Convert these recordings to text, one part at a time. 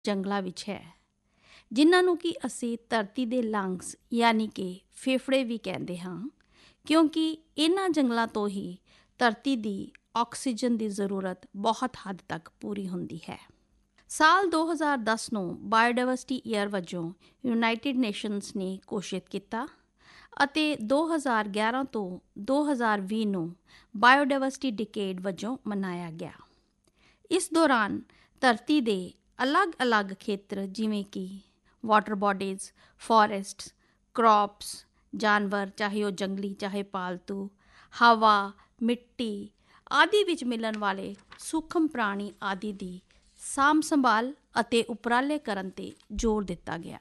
ਜੰਗਲਾਂ ਵਿੱਚ ਹੈ, ਜਿਨ੍ਹਾਂ ਨੂੰ ਕਿ ਅਸੀਂ ਧਰਤੀ ਦੇ ਲੰਗਸ ਯਾਨੀ ਕਿ ਫੇਫੜੇ ਵੀ ਕਹਿੰਦੇ ਹਾਂ, ਕਿਉਂਕਿ ਇਹਨਾਂ ਜੰਗਲਾਂ ਤੋਂ ਹੀ ਧਰਤੀ ਦੀ ਆਕਸੀਜਨ ਦੀ ਜ਼ਰੂਰਤ ਬਹੁਤ ਹੱਦ ਤੱਕ ਪੂਰੀ ਹੁੰਦੀ ਹੈ। ਸਾਲ 2010 ਨੂੰ ਬਾਇਓਡਾਇਵਰਸਿਟੀ ਈਅਰ ਵਜੋਂ ਯੂਨਾਈਟਿਡ ਨੇਸ਼ਨਸ ਨੇ ਘੋਸ਼ਿਤ ਕੀਤਾ ਅਤੇ 2011 ਤੋਂ 2020 ਨੂੰ ਬਾਇਓਡਾਇਵਰਸਿਟੀ ਡਿਕੇਡ ਵਜੋਂ ਮਨਾਇਆ ਗਿਆ। ਇਸ ਦੌਰਾਨ ਧਰਤੀ ਦੇ ਅਲੱਗ-ਅਲੱਗ ਖੇਤਰ ਜਿਵੇਂ ਕਿ ਵਾਟਰ ਬੋਡੀਜ਼, ਫੋਰੈਸਟਸ, ਕ੍ਰੌਪਸ, ਜਾਨਵਰ ਚਾਹੇ ਉਹ ਜੰਗਲੀ ਚਾਹੇ ਪਾਲਤੂ, ਹਵਾ, ਮਿੱਟੀ ਆਦਿ ਵਿੱਚ ਮਿਲਣ ਵਾਲੇ ਸੂਖਮ ਪ੍ਰਾਣੀ ਆਦਿ ਦੀ ਸਾਂਭ ਸੰਭਾਲ ਅਤੇ ਉਪਰਾਲੇ ਕਰਨ 'ਤੇ ਜ਼ੋਰ ਦਿੱਤਾ ਗਿਆ।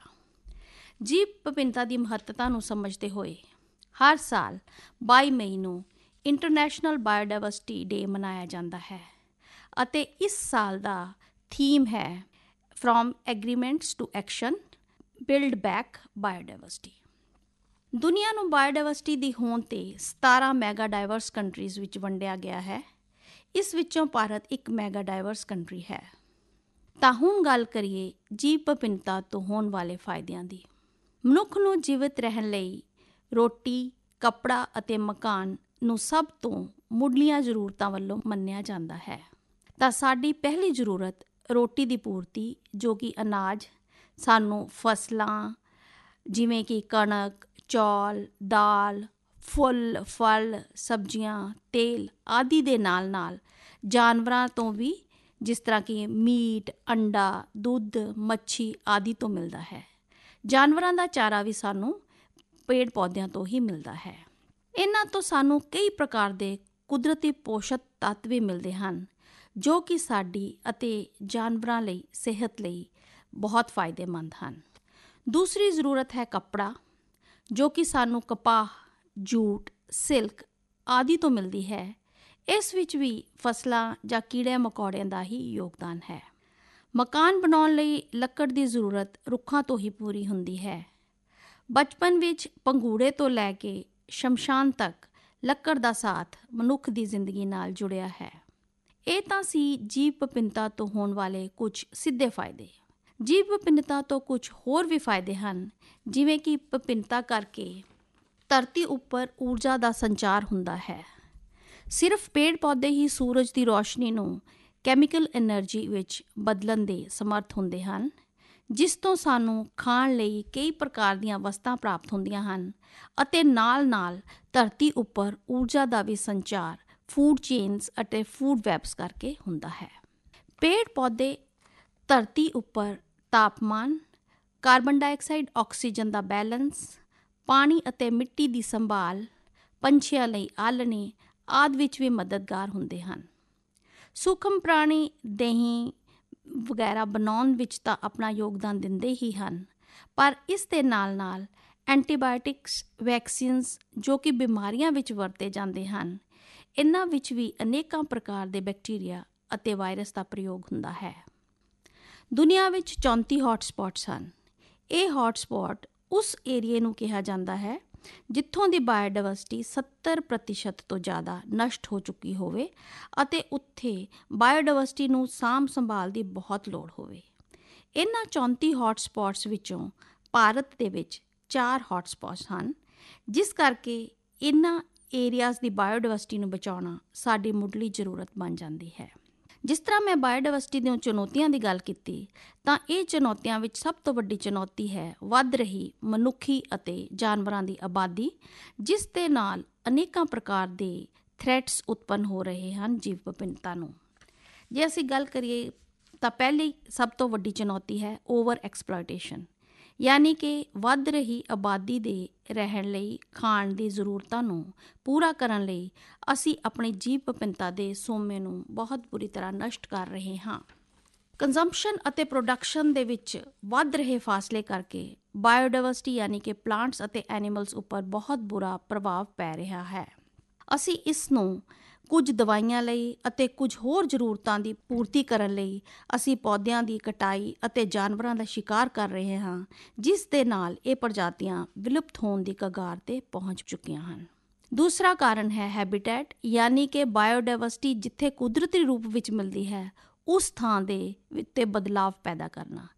ਜੀਵ ਵਿਭਿੰਨਤਾ ਦੀ ਮਹੱਤਤਾ ਨੂੰ ਸਮਝਦੇ ਹੋਏ ਹਰ ਸਾਲ 22 ਮਈ ਨੂੰ ਇੰਟਰਨੈਸ਼ਨਲ ਬਾਇਓਡਾਇਵਰਸਿਟੀ ਡੇ ਮਨਾਇਆ ਜਾਂਦਾ ਹੈ ਅਤੇ ਇਸ ਸਾਲ ਦਾ ਥੀਮ ਹੈ from agreements to action, build back biodiversity. ਦੁਨੀਆ ਨੂੰ ਬਾਇਓਡਾਇਵਰਸਿਟੀ ਦੀ ਹੋਂਦ 'ਤੇ 17 ਮੈਗਾ ਡਾਇਵਰਸ ਕੰਟਰੀਜ਼ ਵਿੱਚ ਵੰਡਿਆ ਗਿਆ ਹੈ। ਇਸ ਵਿੱਚੋਂ ਭਾਰਤ ਇੱਕ ਮੈਗਾ ਡਾਇਵਰਸ ਕੰਟਰੀ ਹੈ। ਤਾਂ ਹੁਣ ਗੱਲ ਕਰੀਏ ਜੀਵ ਵਿਭਿੰਨਤਾ ਤੋਂ ਹੋਣ ਵਾਲੇ ਫਾਇਦਿਆਂ ਦੀ। ਮਨੁੱਖ ਨੂੰ ਜੀਵਿਤ ਰਹਿਣ ਲਈ ਰੋਟੀ, ਕੱਪੜਾ ਅਤੇ ਮਕਾਨ ਨੂੰ ਸਭ ਤੋਂ ਮੁੱਢਲੀਆਂ ਜ਼ਰੂਰਤਾਂ ਵੱਲੋਂ ਮੰਨਿਆ ਜਾਂਦਾ ਹੈ। ਤਾਂ ਸਾਡੀ ਪਹਿਲੀ ਜ਼ਰੂਰਤ ਰੋਟੀ ਦੀ ਪੂਰਤੀ, ਜੋ ਕਿ ਅਨਾਜ ਸਾਨੂੰ ਫਸਲਾਂ ਜਿਵੇਂ ਕਿ ਕਣਕ, ਚੌਲ, ਦਾਲ, ਫੁੱਲ, ਫਲ, ਸਬਜ਼ੀਆਂ, ਤੇਲ ਆਦਿ ਦੇ ਨਾਲ ਜਾਨਵਰਾਂ ਤੋਂ ਵੀ ਜਿਸ ਤਰ੍ਹਾਂ ਕਿ ਮੀਟ, ਅੰਡਾ, ਦੁੱਧ, ਮੱਛੀ ਆਦਿ ਤੋਂ ਮਿਲਦਾ ਹੈ। ਜਾਨਵਰਾਂ ਦਾ ਚਾਰਾ ਵੀ ਸਾਨੂੰ ਪੇੜ ਪੌਦਿਆਂ ਤੋਂ ਹੀ ਮਿਲਦਾ ਹੈ। ਇਹਨਾਂ ਤੋਂ ਸਾਨੂੰ ਕਈ ਪ੍ਰਕਾਰ ਦੇ ਕੁਦਰਤੀ ਪੋਸ਼ਕ ਤੱਤ ਵੀ ਮਿਲਦੇ ਹਨ, ਜੋ ਕਿ ਸਾਡੀ ਅਤੇ ਜਾਨਵਰਾਂ ਲਈ ਸਿਹਤ ਲਈ ਬਹੁਤ ਫਾਇਦੇਮੰਦ ਹਨ। ਦੂਸਰੀ ਜ਼ਰੂਰਤ ਹੈ ਕੱਪੜਾ, ਜੋ ਕਿ ਸਾਨੂੰ ਕਪਾਹ, ਜੂਟ, ਸਿਲਕ ਆਦਿ ਤੋਂ ਮਿਲਦੀ ਹੈ। ਇਸ ਵਿੱਚ ਵੀ ਫਸਲਾਂ ਜਾਂ ਕੀੜੇ ਮਕੌੜਿਆਂ ਦਾ ਹੀ ਯੋਗਦਾਨ ਹੈ। ਮਕਾਨ ਬਣਾਉਣ ਲਈ ਲੱਕੜ ਦੀ ਜ਼ਰੂਰਤ ਰੁੱਖਾਂ ਤੋਂ ਹੀ ਪੂਰੀ ਹੁੰਦੀ ਹੈ। ਬਚਪਨ ਵਿੱਚ ਪੰਘੂੜੇ ਤੋਂ ਲੈ ਕੇ ਸ਼ਮਸ਼ਾਨ ਤੱਕ ਲੱਕੜ ਦਾ ਸਾਥ ਮਨੁੱਖ ਦੀ ਜ਼ਿੰਦਗੀ ਨਾਲ ਜੁੜਿਆ ਹੈ। ਇਹ ਤਾਂ ਸੀ ਜੀਵ ਵਿਭਿੰਨਤਾ ਤੋਂ ਹੋਣ ਵਾਲੇ ਕੁਝ ਸਿੱਧੇ ਫਾਇਦੇ। ਜੀਵ ਵਿਭਿੰਨਤਾ ਤੋਂ ਕੁਝ ਹੋਰ ਵੀ ਫਾਇਦੇ ਹਨ, ਜਿਵੇਂ ਕਿ ਵਿਭਿੰਨਤਾ ਕਰਕੇ ਧਰਤੀ ਉੱਪਰ ਊਰਜਾ ਦਾ ਸੰਚਾਰ ਹੁੰਦਾ ਹੈ। ਸਿਰਫ ਪੇੜ ਪੌਦੇ ਹੀ ਸੂਰਜ ਦੀ ਰੋਸ਼ਨੀ ਨੂੰ ਕੈਮੀਕਲ ਐਨਰਜੀ ਵਿੱਚ ਬਦਲਣ ਦੇ ਸਮਰਥ ਹੁੰਦੇ ਹਨ, ਜਿਸ ਤੋਂ ਸਾਨੂੰ ਖਾਣ ਲਈ ਕਈ ਪ੍ਰਕਾਰ ਦੀਆਂ ਵਸਤਾਂ ਪ੍ਰਾਪਤ ਹੁੰਦੀਆਂ ਹਨ ਅਤੇ ਨਾਲ-ਨਾਲ ਧਰਤੀ ਉੱਪਰ ਊਰਜਾ ਦਾ ਵੀ ਸੰਚਾਰ ਫੂਡ ਚੇਨਸ ਅਤੇ ਫੂਡ ਵੈਬਸ ਕਰਕੇ ਹੁੰਦਾ ਹੈ। ਪੇੜ ਪੌਦੇ ਧਰਤੀ ਉੱਪਰ ਤਾਪਮਾਨ, ਕਾਰਬਨ ਡਾਈਆਕਸਾਈਡ ਆਕਸੀਜਨ ਦਾ ਬੈਲੈਂਸ, ਪਾਣੀ ਅਤੇ ਮਿੱਟੀ ਦੀ ਸੰਭਾਲ, ਪੰਛੀਆਂ ਲਈ ਆਲ੍ਹਣੇ ਆਦਿ ਵਿੱਚ ਵੀ ਮਦਦਗਾਰ ਹੁੰਦੇ ਹਨ। ਸੂਖਮ ਪ੍ਰਾਣੀ ਦਹੀਂ ਵਗੈਰਾ ਬਣਾਉਣ ਵਿੱਚ ਤਾਂ ਆਪਣਾ ਯੋਗਦਾਨ ਦਿੰਦੇ ਹੀ ਹਨ, ਪਰ ਇਸ ਦੇ ਨਾਲ ਐਂਟੀਬਾਇਓਟਿਕਸ, ਵੈਕਸੀਨਸ ਜੋ ਕਿ ਬਿਮਾਰੀਆਂ ਵਿੱਚ ਵਰਤੇ ਜਾਂਦੇ ਹਨ, ਇਹਨਾਂ ਵਿੱਚ ਵੀ ਅਨੇਕਾਂ ਪ੍ਰਕਾਰ ਦੇ ਬੈਕਟੀਰੀਆ ਅਤੇ ਵਾਇਰਸ ਦਾ ਪ੍ਰਯੋਗ ਹੁੰਦਾ ਹੈ। ਦੁਨੀਆ ਵਿੱਚ 34 ਹੌਟਸਪੌਟਸ ਹਨ। ਇਹ ਹੌਟਸਪੌਟ ਉਸ ਏਰੀਏ ਨੂੰ ਕਿਹਾ ਜਾਂਦਾ ਹੈ ਜਿੱਥੋਂ ਦੀ ਬਾਇਓਡਾਇਵਰਸਿਟੀ 70% ਤੋਂ ਜ਼ਿਆਦਾ ਨਸ਼ਟ ਹੋ ਚੁੱਕੀ ਹੋਵੇ ਅਤੇ ਉੱਥੇ ਬਾਇਓਡਾਇਵਰਸਿਟੀ ਨੂੰ ਸਾਂਭ ਸੰਭਾਲ ਦੀ ਬਹੁਤ ਲੋੜ ਹੋਵੇ। ਇਹਨਾਂ 34 ਹੌਟਸਪੌਟਸ ਵਿੱਚੋਂ ਭਾਰਤ ਦੇ ਵਿੱਚ 4 ਹੌਟਸਪੌਟਸ ਹਨ, ਜਿਸ ਕਰਕੇ ਇਹਨਾਂ ਏਰੀਆਜ਼ ਦੀ ਬਾਇਓਡਾਇਵਰਸਿਟੀ ਨੂੰ ਬਚਾਉਣਾ ਸਾਡੀ ਮੁੱਢਲੀ ਜ਼ਰੂਰਤ ਬਣ ਜਾਂਦੀ ਹੈ। ਜਿਸ ਤਰ੍ਹਾਂ ਮੈਂ ਬਾਇਓਡਾਇਵਰਸਿਟੀ ਦੀਆਂ ਚੁਣੌਤੀਆਂ ਦੀ ਗੱਲ ਕੀਤੀ, ਤਾਂ ਇਹ ਚੁਣੌਤੀਆਂ ਵਿੱਚ ਸਭ ਤੋਂ ਵੱਡੀ ਚੁਣੌਤੀ ਹੈ ਵੱਧ ਰਹੀ ਮਨੁੱਖੀ ਅਤੇ ਜਾਨਵਰਾਂ ਦੀ ਆਬਾਦੀ, ਜਿਸ ਦੇ ਨਾਲ ਅਨੇਕਾਂ ਪ੍ਰਕਾਰ ਦੇ ਥ੍ਰੈਟਸ ਉਤਪੰਨ ਹੋ ਰਹੇ ਹਨ ਜੀਵ ਵਿਭਿੰਨਤਾ ਨੂੰ। ਜੇ ਅਸੀਂ ਗੱਲ ਕਰੀਏ ਤਾਂ ਪਹਿਲੀ ਸਭ ਤੋਂ ਵੱਡੀ ਚੁਣੌਤੀ ਹੈ ਓਵਰ ਐਕਸਪਲੋਇਟੇਸ਼ਨ, ਯਾਨੀ ਕਿ ਵੱਧ ਰਹੀ ਆਬਾਦੀ ਦੇ ਰਹਿਣ ਲਈ ਖਾਣ ਦੀ ਜ਼ਰੂਰਤਾਂ ਨੂੰ ਪੂਰਾ ਕਰਨ ਲਈ ਅਸੀਂ ਆਪਣੇ ਜੀਵ ਵਿਭਿੰਨਤਾ ਦੇ ਸੋਮੇ ਨੂੰ ਬਹੁਤ ਬੁਰੀ ਤਰ੍ਹਾਂ ਨਸ਼ਟ ਕਰ ਰਹੇ ਹਾਂ। ਕੰਜ਼ੰਪਸ਼ਨ ਅਤੇ ਪ੍ਰੋਡਕਸ਼ਨ ਦੇ ਵਿੱਚ ਵੱਧ ਰਹੇ ਫਾਸਲੇ ਕਰਕੇ ਬਾਇਓਡਾਇਵਰਸਿਟੀ ਯਾਨੀ ਕਿ ਪਲਾਂਟਸ ਅਤੇ ਐਨੀਮਲਸ ਉੱਪਰ ਬਹੁਤ ਬੁਰਾ ਪ੍ਰਭਾਵ ਪੈ ਰਿਹਾ ਹੈ। ਅਸੀਂ ਇਸ ਨੂੰ ਕੁਝ ਦਵਾਈਆਂ ਲਈ ਅਤੇ ਕੁਝ ਹੋਰ ਜ਼ਰੂਰਤਾਂ ਦੀ ਪੂਰਤੀ ਕਰਨ ਲਈ ਅਸੀਂ ਪੌਦਿਆਂ ਦੀ ਕਟਾਈ ਅਤੇ ਜਾਨਵਰਾਂ ਦਾ ਸ਼ਿਕਾਰ ਕਰ ਰਹੇ ਹਾਂ, ਜਿਸ ਦੇ ਨਾਲ ਇਹ ਪ੍ਰਜਾਤੀਆਂ ਵਿਲੁਪਤ ਹੋਣ ਦੀ ਕਗਾਰ 'ਤੇ ਪਹੁੰਚ ਚੁੱਕੀਆਂ ਹਨ। ਦੂਸਰਾ ਕਾਰਨ ਹੈ ਹੈਬਿਟੈਟ, ਯਾਨੀ ਕਿ ਬਾਇਓਡਾਇਵਰਸਿਟੀ ਜਿੱਥੇ ਕੁਦਰਤੀ ਰੂਪ ਵਿੱਚ ਮਿਲਦੀ ਹੈ ਉਸ ਥਾਂ ਦੇ ਉੱਤੇ ਬਦਲਾਵ ਪੈਦਾ ਕਰਨਾ।